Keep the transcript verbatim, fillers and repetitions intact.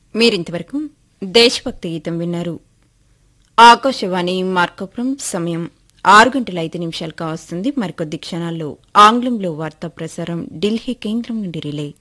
మీరింతవరకు దేశభక్తి గీతం విన్నారు. ఆకాశవాణి మార్కాపురం సమయం ఆరు గంటల ఐదు నిమిషాలు కావస్తుంది. మరికొద్ది క్షణాల్లో ఆంగ్లంలో వార్తా ప్రసారం ఢిల్లీ కేంద్రం నుండి రిలే.